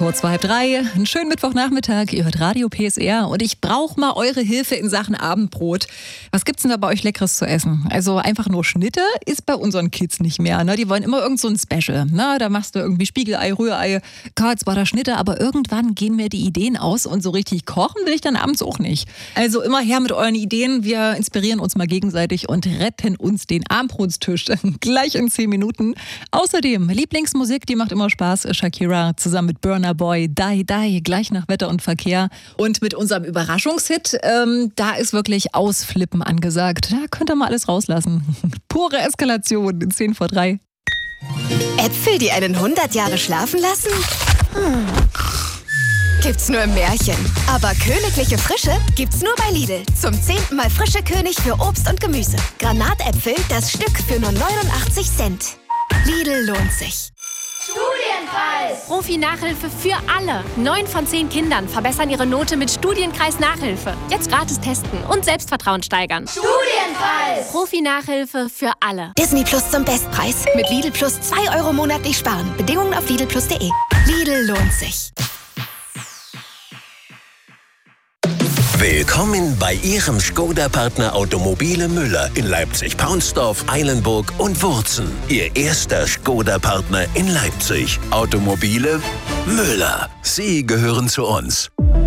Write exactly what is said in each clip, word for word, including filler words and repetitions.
kurz vor halb drei. Einen schönen Mittwochnachmittag. Ihr hört Radio P S R und ich brauche mal eure Hilfe in Sachen Abendbrot. Was gibt's denn da bei euch Leckeres zu essen? Also einfach nur Schnitte ist bei unseren Kids nicht mehr. Ne? Die wollen immer irgend so ein Special. Ne? Da machst du irgendwie Spiegelei, Rührei, Karlsbader Schnitte. Aber irgendwann gehen mir die Ideen aus und so richtig kochen will ich dann abends auch nicht. Also immer her mit euren Ideen. Wir inspirieren uns mal gegenseitig und retten uns den Abendbrotstisch gleich in zehn Minuten. Außerdem Lieblingsmusik, die macht immer Spaß. Shakira zusammen mit Burna Boy, Die Die, gleich nach Wetter und Verkehr. Und mit unserem Überraschungshit, ähm, da ist wirklich Ausflippen angesagt. Da könnt ihr mal alles rauslassen. Pure Eskalation in zehn vor drei. Äpfel, die einen hundert Jahre schlafen lassen? Hm. Gibt's nur im Märchen. Aber königliche Frische gibt's nur bei Lidl. Zum zehnten Mal frische König für Obst und Gemüse. Granatäpfel, das Stück für nur neunundachtzig Cent. Lidl lohnt sich. Studienkreis! Profi-Nachhilfe für alle. Neun von zehn Kindern verbessern ihre Note mit Studienkreis-Nachhilfe. Jetzt gratis testen und Selbstvertrauen steigern. Studienkreis! Profi-Nachhilfe für alle. Disney Plus zum Bestpreis. Mit Lidl Plus zwei Euro monatlich sparen. Bedingungen auf lidl plus punkt de. Lidl lohnt sich. Willkommen bei Ihrem Skoda-Partner Automobile Müller in Leipzig-Paunsdorf, Eilenburg und Wurzen. Ihr erster Skoda-Partner in Leipzig. Automobile Müller. Sie gehören zu uns.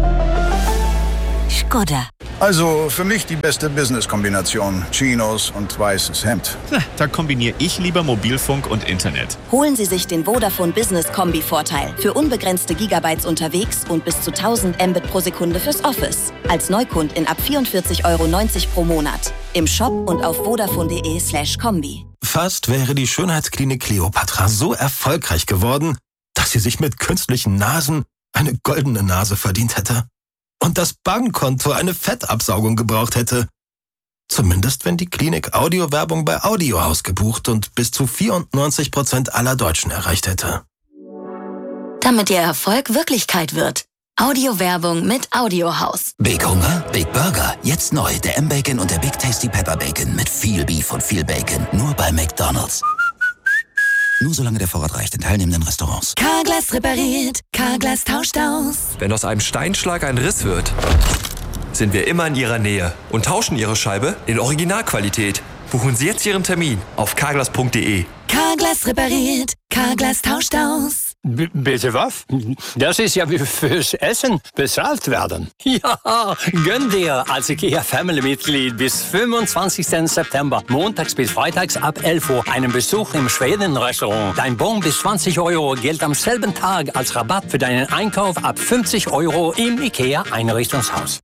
Skoda. Also für mich die beste Business-Kombination. Chinos und weißes Hemd. Na, da kombiniere ich lieber Mobilfunk und Internet. Holen Sie sich den Vodafone Business Kombi-Vorteil. Für unbegrenzte Gigabytes unterwegs und bis zu tausend Mbit pro Sekunde fürs Office. Als Neukundin ab vierundvierzig Euro neunzig pro Monat. Im Shop und auf vodafone.de slash Kombi. Fast wäre die Schönheitsklinik Kleopatra so erfolgreich geworden, dass sie sich mit künstlichen Nasen eine goldene Nase verdient hätte. Und das Bankkonto eine Fettabsaugung gebraucht hätte. Zumindest wenn die Klinik Audiowerbung bei Audiohaus gebucht und bis zu vierundneunzig Prozent aller Deutschen erreicht hätte. Damit Ihr Erfolg Wirklichkeit wird. Audiowerbung mit Audiohaus. Big Hunger, Big Burger. Jetzt neu der M-Bacon und der Big Tasty Pepper Bacon mit viel Beef und viel Bacon. Nur bei McDonald's. Nur solange der Vorrat reicht in teilnehmenden Restaurants. Carglass repariert, Carglass tauscht aus. Wenn aus einem Steinschlag ein Riss wird, sind wir immer in Ihrer Nähe und tauschen Ihre Scheibe in Originalqualität. Buchen Sie jetzt Ihren Termin auf carglass punkt de. Carglass repariert, Carglass tauscht aus. B- bitte was? Das ist ja wie fürs Essen bezahlt werden. Ja, gönn dir als IKEA-Family-Mitglied bis fünfundzwanzigsten September, montags bis freitags ab elf Uhr, einen Besuch im Schweden-Restaurant. Dein Bon bis zwanzig Euro gilt am selben Tag als Rabatt für deinen Einkauf ab fünfzig Euro im IKEA-Einrichtungshaus.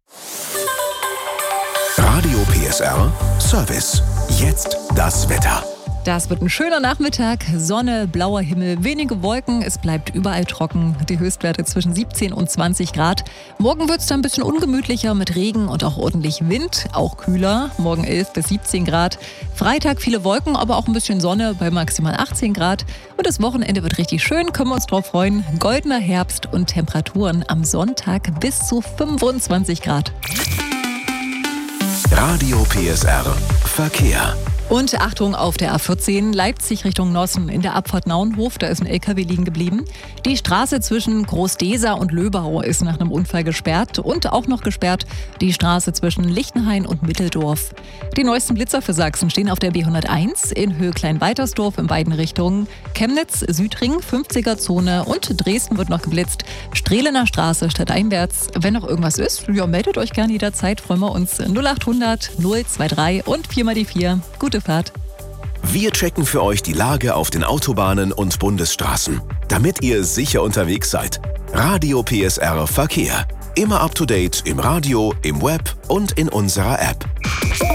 Radio P S R Service. Jetzt das Wetter. Das wird ein schöner Nachmittag. Sonne, blauer Himmel, wenige Wolken. Es bleibt überall trocken. Die Höchstwerte zwischen siebzehn und zwanzig Grad. Morgen wird es dann ein bisschen ungemütlicher mit Regen und auch ordentlich Wind. Auch kühler. Morgen elf bis siebzehn Grad. Freitag viele Wolken, aber auch ein bisschen Sonne bei maximal achtzehn Grad. Und das Wochenende wird richtig schön. Können wir uns drauf freuen. Goldener Herbst und Temperaturen am Sonntag bis zu fünfundzwanzig Grad. Radio P S R Verkehr. Und Achtung auf der A vierzehn, Leipzig Richtung Nossen. In der Abfahrt Nauenhof, da ist ein L K W liegen geblieben. Die Straße zwischen Großdesa und Löbau ist nach einem Unfall gesperrt. Und auch noch gesperrt die Straße zwischen Lichtenhain und Mitteldorf. Die neuesten Blitzer für Sachsen stehen auf der B hunderteins in Höhe Kleinweitersdorf in beiden Richtungen. Chemnitz, Südring, fünfziger Zone und Dresden wird noch geblitzt. Strehlener Straße stadteinwärts. Wenn noch irgendwas ist, ja, meldet euch gerne jederzeit, freuen wir uns. null achthundert null drei und vier mal die vier. Gute Fahrt. Wir checken für euch die Lage auf den Autobahnen und Bundesstraßen, damit ihr sicher unterwegs seid. Radio P S R Verkehr. Immer up to date im Radio, im Web und in unserer App.